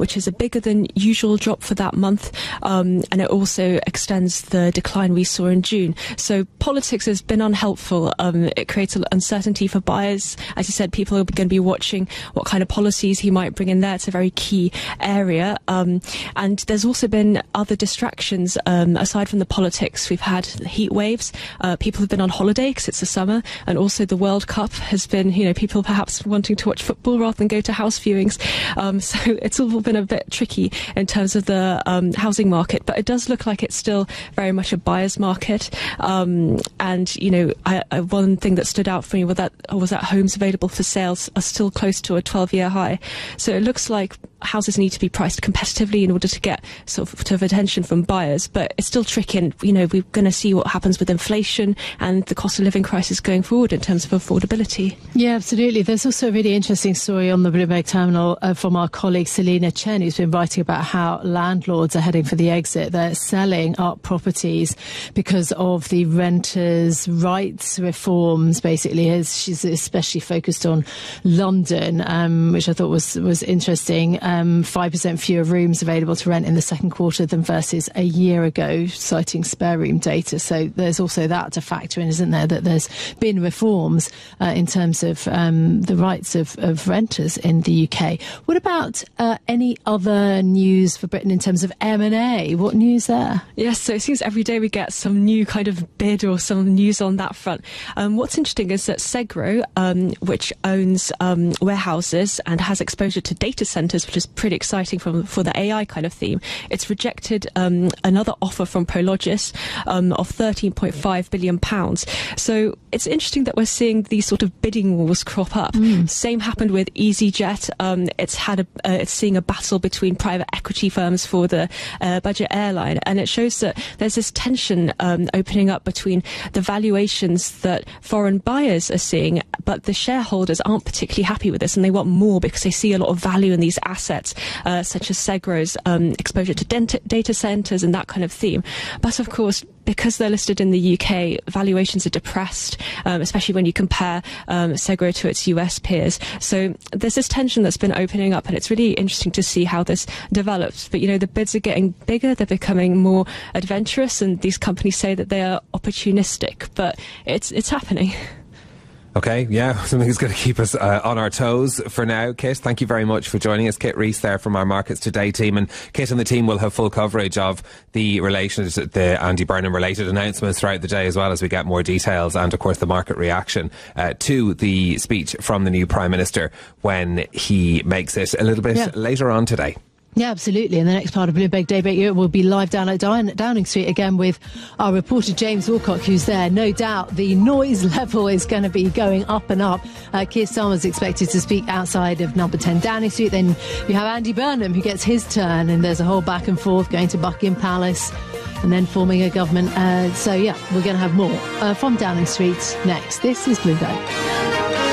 which is a bigger than usual drop for that month, and it also extends the decline we saw in June. So politics has been unhelpful. It creates uncertainty for buyers. As you said, people are going to be watching what kind of policies he might bring in there. It's a very key area. And there's also been other distractions aside from the politics. We've had heat waves. People have been on holiday because it's the summer, and also the World Cup has been, people perhaps wanting to watch football rather than go to house viewings. So it's all been a bit tricky in terms of the housing market, but it does look like it's still very much a buyer's market. And one thing that stood out for me was that homes available for sales are still close to a 12-year high. So it looks like houses need to be priced competitively in order to get sort of attention from buyers, but it's still tricky, and we're going to see what happens with inflation and the cost of living crisis going forward in terms of affordability. Yeah, absolutely. There's also a really interesting story on the Bloomberg terminal from our colleague Selina Chen, who's been writing about how landlords are heading for the exit. They're selling up properties because of the renters' rights reforms, basically. She's especially focused on London, which I thought was interesting. 5% fewer rooms available to rent in the second quarter than versus a year ago, citing spare room data. So there's also that to factor in, isn't there, that there's been reforms in terms of the rights of renters in the UK. What about any other news for Britain in terms of M&A? What news there? Yes, so it seems every day we get some new kind of bid or some news on that front. What's interesting is that Segro, which owns warehouses and has exposure to data centres, which is pretty exciting for the AI kind of theme, it's rejected another offer from Prologis of £13.5 billion. So it's interesting that we're seeing these sort of bidding wars crop up. Same happened with EasyJet. It's seeing a battle between private equity firms for the budget airline, and it shows that there's this tension opening up between the valuations that foreign buyers are seeing, but the shareholders aren't particularly happy with this, and they want more because they see a lot of value in these assets, such as Segro's exposure to data centres and that kind of theme. But of course, because they're listed in the UK, valuations are depressed, especially when you compare Segro to its US peers. So there's this tension that's been opening up, and it's really interesting to see how this develops. But, the bids are getting bigger, they're becoming more adventurous, and these companies say that they are opportunistic, but it's happening. Okay, yeah, something that's going to keep us on our toes for now. Kit, thank you very much for joining us. Kit Rees there from our Markets Today team. And Kit and the team will have full coverage of the Andy Burnham related announcements throughout the day, as well as we get more details and, of course, the market reaction to the speech from the new Prime Minister when he makes it a little bit later on today. Yeah, absolutely. In the next part of Bloomberg Daybreak, we'll be live down at Downing Street again with our reporter James Wilcock, who's there. No doubt the noise level is going to be going up and up. Keir Starmer's expected to speak outside of number 10 Downing Street. Then you have Andy Burnham, who gets his turn, and there's a whole back and forth going to Buckingham Palace and then forming a government. So, yeah, we're going to have more from Downing Street next. This is Bloomberg.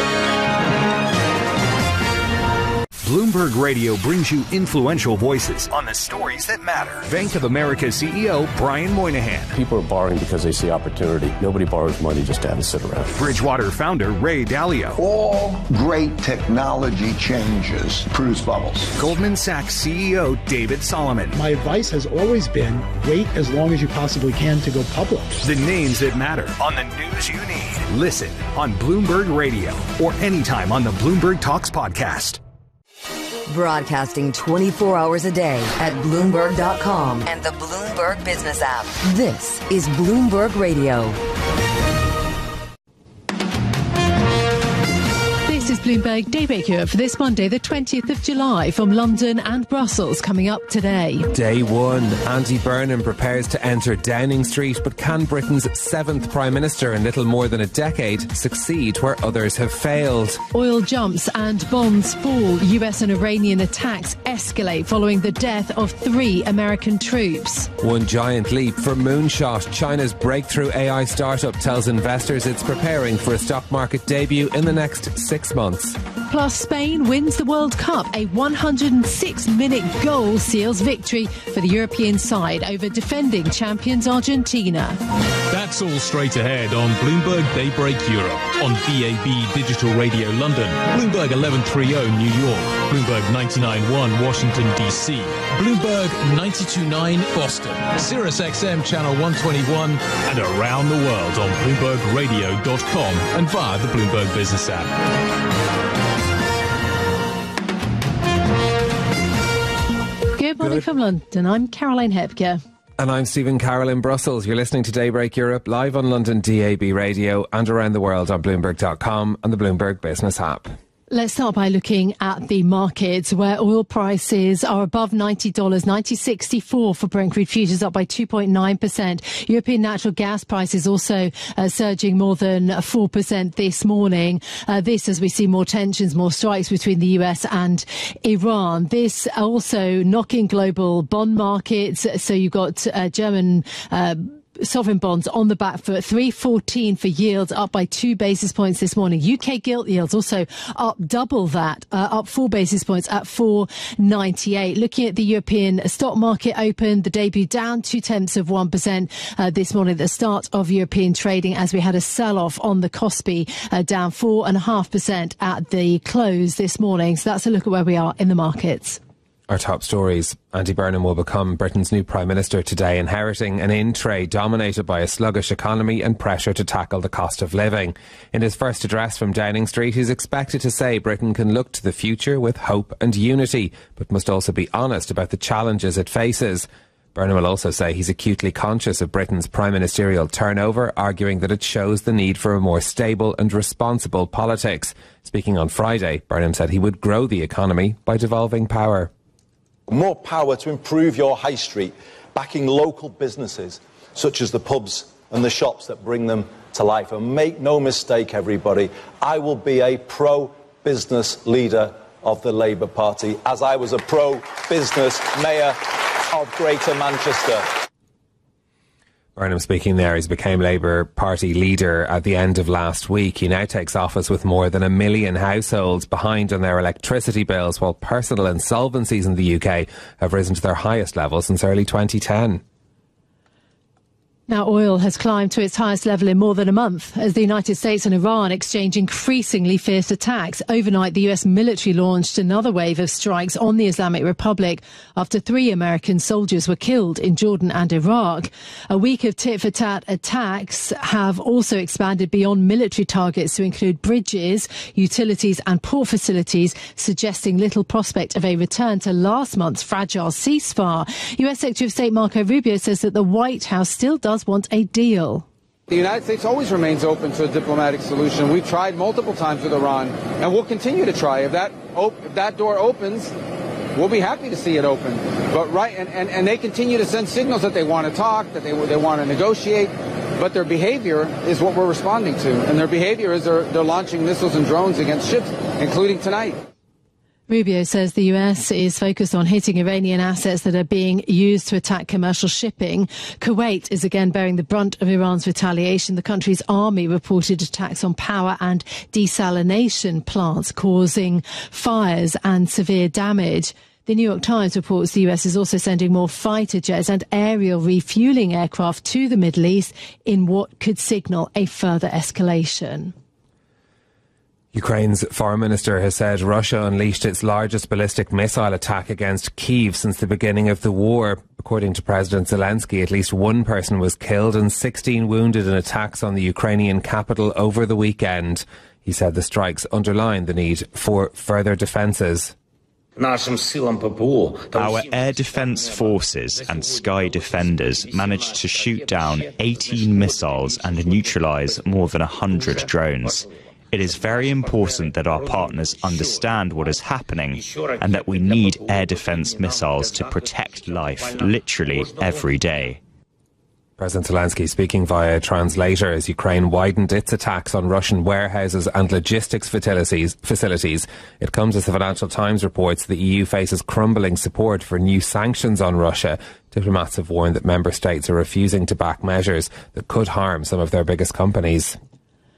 Bloomberg Radio brings you influential voices on the stories that matter. Bank of America CEO Brian Moynihan. People are borrowing because they see opportunity. Nobody borrows money just to have it sit around. Bridgewater founder Ray Dalio. All great technology changes produce bubbles. Goldman Sachs CEO David Solomon. My advice has always been wait as long as you possibly can to go public. The names that matter on the news you need. Listen on Bloomberg Radio or anytime on the Bloomberg Talks podcast. Broadcasting 24 hours a day at Bloomberg.com and the Bloomberg Business app. This is Bloomberg Radio. This is Bloomberg Daybreak Europe for this Monday, the 20th of July, from London and Brussels, coming up today. Day one, Andy Burnham prepares to enter Downing Street, but can Britain's 7th Prime Minister in little more than a decade succeed where others have failed? Oil jumps and bonds fall. US and Iranian attacks escalate following the death of 3 American troops. One giant leap for Moonshot. China's breakthrough AI startup tells investors it's preparing for a stock market debut in the next 6 months. Plus, Spain wins the World Cup. A 106-minute goal seals victory for the European side over defending champions Argentina. That's all straight ahead on Bloomberg Daybreak Europe, on DAB Digital Radio London, Bloomberg 1130 New York, Bloomberg 99.1 Washington DC, Bloomberg 92.9 Boston, Sirius XM Channel 121, and around the world on BloombergRadio.com and via the Bloomberg Business app. Good morning from London. I'm Caroline Hepker. And I'm Stephen Carroll in Brussels. You're listening to Daybreak Europe live on London DAB Radio and around the world on Bloomberg.com and the Bloomberg Business app. Let's start by looking at the markets where oil prices are above $90, $90.64 for Brent crude futures, up by 2.9%. European natural gas prices also surging more than 4% this morning. This as we see more tensions, more strikes between the US and Iran. This also knocking global bond markets. So you've got German sovereign bonds on the back foot, 3.14 for yields, up by 2 basis points this morning. UK gilt yields also up double that, up 4 basis points at 4.98. Looking at the European stock market open, the debut down 0.2% this morning at the start of European trading, as we had a sell-off on the Kospi, down 4.5% at the close this morning. So that's a look at where we are in the markets. Our top stories. Andy Burnham will become Britain's new Prime Minister today, inheriting an in-trade dominated by a sluggish economy and pressure to tackle the cost of living. In his first address from Downing Street, he's expected to say Britain can look to the future with hope and unity, but must also be honest about the challenges it faces. Burnham will also say he's acutely conscious of Britain's prime ministerial turnover, arguing that it shows the need for a more stable and responsible politics. Speaking on Friday, Burnham said he would grow the economy by devolving power. More power to improve your high street, backing local businesses such as the pubs and the shops that bring them to life. And make no mistake, everybody, I will be a pro-business leader of the Labour Party, as I was a pro-business mayor of Greater Manchester. Burnham speaking there. He became Labour Party leader at the end of last week. He now takes office with more than 1 million households behind on their electricity bills, while personal insolvencies in the UK have risen to their highest level since early 2010. Now, oil has climbed to its highest level in more than a month as the United States and Iran exchange increasingly fierce attacks. Overnight, the US military launched another wave of strikes on the Islamic Republic after 3 American soldiers were killed in Jordan and Iraq. A week of tit-for-tat attacks have also expanded beyond military targets to include bridges, utilities and port facilities, suggesting little prospect of a return to last month's fragile ceasefire. US Secretary of State Marco Rubio says that the White House still does want a deal. The United States always remains open to a diplomatic solution. We've tried multiple times with Iran, and we'll continue to try. If that door opens, we'll be happy to see it open. But and they continue to send signals that they want to talk, that they want to negotiate, but their behavior is what we're responding to. And their behavior is they're launching missiles and drones against ships, including tonight. Rubio says the US is focused on hitting Iranian assets that are being used to attack commercial shipping. Kuwait is again bearing the brunt of Iran's retaliation. The country's army reported attacks on power and desalination plants, causing fires and severe damage. The New York Times reports the US is also sending more fighter jets and aerial refueling aircraft to the Middle East in what could signal a further escalation. Ukraine's foreign minister has said Russia unleashed its largest ballistic missile attack against Kyiv since the beginning of the war. According to President Zelensky, at least 1 person was killed and 16 wounded in attacks on the Ukrainian capital over the weekend. He said the strikes underline the need for further defences. Our air defence forces and sky defenders managed to shoot down 18 missiles and neutralise more than 100 drones. It is very important that our partners understand what is happening and that we need air defence missiles to protect life literally every day. President Zelensky speaking via translator as Ukraine widened its attacks on Russian warehouses and logistics facilities. It comes as the Financial Times reports the EU faces crumbling support for new sanctions on Russia. Diplomats have warned that member states are refusing to back measures that could harm some of their biggest companies.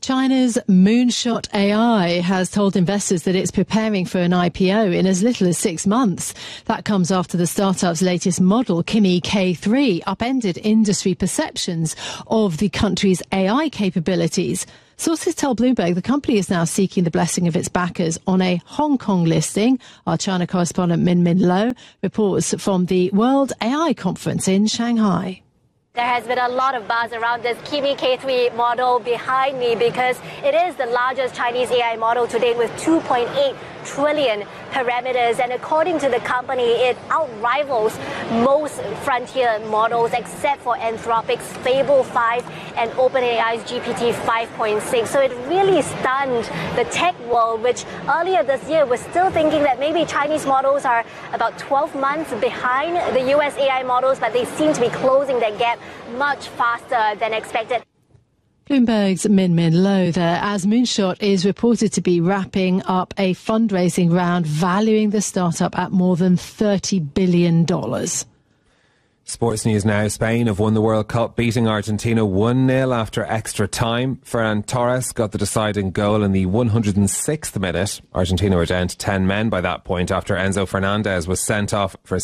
China's Moonshot AI has told investors that it's preparing for an IPO in as little as 6 months. That comes after the startup's latest model, Kimi K3, upended industry perceptions of the country's AI capabilities. Sources tell Bloomberg the company is now seeking the blessing of its backers on a Hong Kong listing. Our China correspondent Min Min Lo reports from the World AI Conference in Shanghai. There has been a lot of buzz around this Kimi K3 model behind me because it is the largest Chinese AI model to date with 2.8 trillion parameters. And according to the company, it outrivals most frontier models except for Anthropic's Fable 5 and OpenAI's GPT 5.6. So it really stunned the tech world, which earlier this year was still thinking that maybe Chinese models are about 12 months behind the US AI models, but they seem to be closing that gap much faster than expected. Bloomberg's Min Min Lo there, as Moonshot is reported to be wrapping up a fundraising round valuing the startup at more than $30 billion. Sports news now. Spain have won the World Cup, beating Argentina 1-0 after extra time. Ferran Torres got the deciding goal in the 106th minute. Argentina were down to 10 men by that point after Enzo Fernandez was sent off for